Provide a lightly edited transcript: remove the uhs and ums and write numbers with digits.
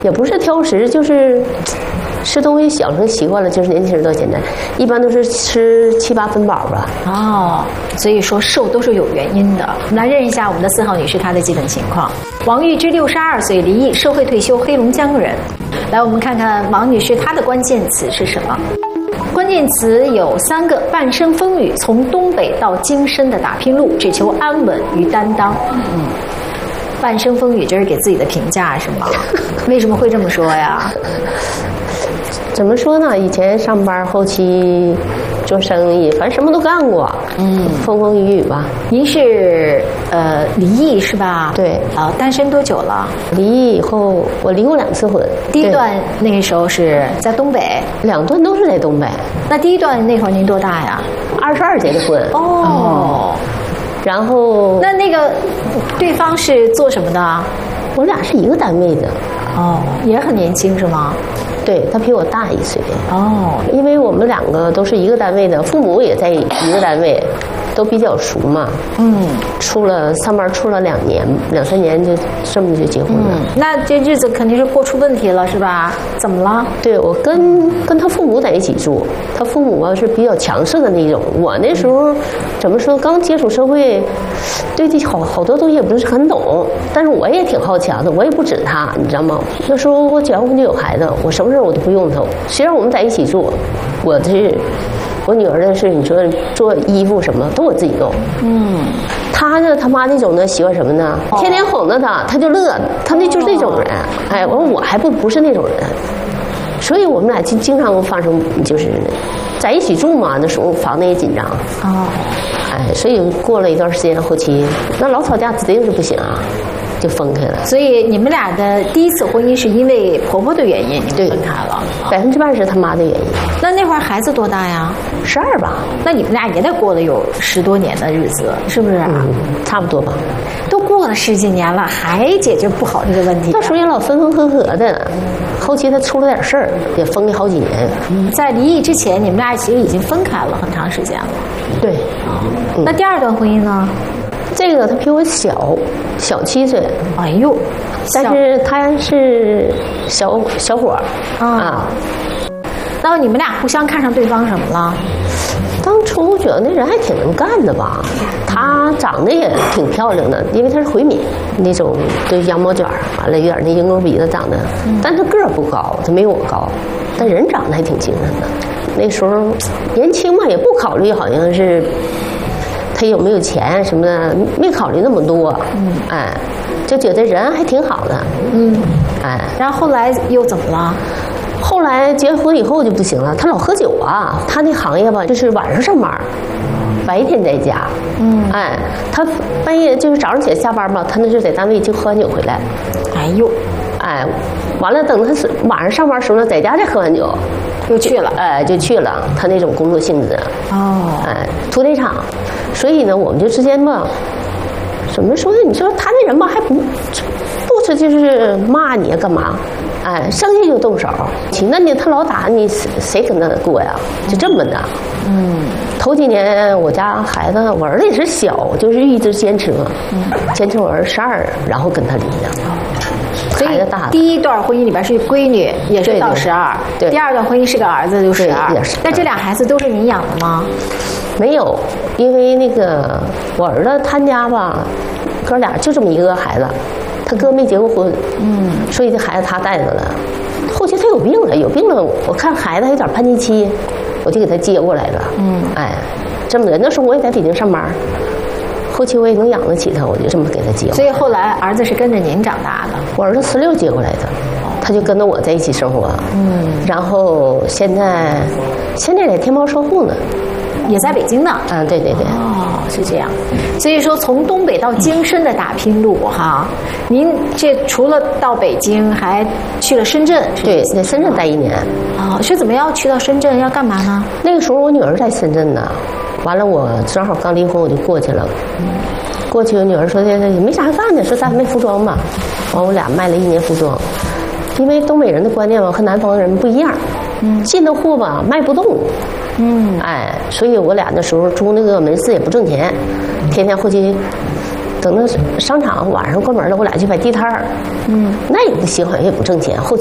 也不是挑食，就是吃东西养成习惯了，就是年轻人到现在，一般都是吃7、8分饱吧。 哦，所以说瘦都是有原因的。我们来认识一下我们的4号女士她的基本情况。王玉芝62岁，离异，社会退休，黑龙江人。来，我们看看王女士她的关键词是什么？关键词有3个：半生风雨，从东北到京深的打拼路，只求安稳与担当。半生风雨，这是给自己的评价是吗？为什么会这么说呀？ 怎么说呢？以前上班，后期做生意，反正什么都干过，风风雨雨吧。 您是离异是吧？ 对。 单身多久了？ 离异以后，我离过2次婚。 第一段那个时候是在东北 ，2段都是在东北。 那第一段那会儿您多大呀 ？22结的婚。 哦。 然后那个对方是做什么的？ 我俩是一个单位的。 哦，也很年轻是吗？ 对，他比我大1岁。 哦， 因为我们2个都是一个单位的，父母也在一个单位，都比较熟嘛。上班处了2年、2、3年，就这么就结婚了。 那这日子肯定是过出问题了，是吧？怎么了？ 对，我跟他父母在一起住，他父母啊是比较强势的那种。我那时候怎么说，刚接触社会，对这好多东西也不是很懂，但是我也挺好强的，我也不止他，你知道吗？那时候我结完婚就有孩子，我什么事我都不用他。虽然我们在一起住，我女儿的事，你说做衣服什么都我自己弄。他呢，他妈那种呢，喜欢什么呢？天天哄着他就乐，他那就是那种人。哎，我还不是那种人，所以我们俩就经常发生，就是在一起住嘛，那时候房子也紧张。哎，所以过了一段时间，后期那老吵架指定是不行啊。就分开了。 所以你们俩的第一次婚姻是因为婆婆的原因，你们分开了 ？80%是他妈的原因。 那会儿孩子多大呀 ？12吧。 那你们俩也得过了有10多年的日子，是不是？ 差不多吧。 都过了10几年了，还解决不好这个问题？ 那时候也老分分合合的，后期他出了点事儿，也分了好几年。 在离异之前，你们俩其实已经分开了很长时间了。 对。 那第2段婚姻呢？ 这个他比我小7岁。 哎呦， 但是他是小伙啊。 那你们俩互相看上对方什么了？ 当初我觉得那人还挺能干的吧，她长得也挺漂亮的，因为她是回民那种，对，羊毛卷，完了有点那鹰钩鼻子长得，但她个儿不高，她没有我高，但人长得还挺精神的。那时候年轻嘛，也不考虑好像是他有没有钱什么的，没考虑那么多。哎，就觉得人还挺好的。哎， 然后后来又怎么了？ 后来结婚以后就不行了，他老喝酒啊，他那行业吧就是晚上上班，白天在家。哎，他半夜就是早上起来下班吧，他那是在单位就喝完酒回来。 哎呦， 哎，完了等他是晚上上班时候呢，在家再喝完酒又去了。 哎，就去了，他那种工作性质。哎，屠宰场。所以呢，我们就之间吧，怎么说呢？你说他那人吧，还不是就是骂你干嘛？哎，生气就动手。那你他老打你，谁跟他过呀？就这么的。头几年我家孩子，我儿子也是小，就是一直坚持嘛。坚持我儿子12，然后跟他离的。 所以第1段婚姻里边是闺女，也是到12。 对。 第2段婚姻是个儿子，就12。那这俩孩子都是你养的吗？ 没有，因为那个我儿子他家吧，哥俩就这么一个孩子，他哥没结过婚。所以这孩子他带着了。后期他有病了，我看孩子还有点叛逆期，我就给他接过来了。哎，这么的，那时候我也在北京上班。后期我也能养得起他，我就这么给他接。 所以后来儿子是跟着您长大的。 我儿子16接过来的，他就跟着我在一起生活。然后现在在天猫售后呢， 也在北京呢。 对。 哦，是这样。所以说，从东北到京深的打拼路哈，您这除了到北京，还去了深圳。 对，在深圳待1年。 是怎么要去到深圳？要干嘛呢？ 那个时候我女儿在深圳呢。完了，我正好刚离婚，我就过去了。过去我女儿说这没啥干的，说咱卖服装吧。完我俩卖了1年服装，因为东北人的观念吧和南方人不一样。进的货吧卖不动。哎，所以我俩那时候租那个门市也不挣钱，天天回去等到商场晚上关门了，我俩去摆地摊儿，那也不行，好像也不挣钱。后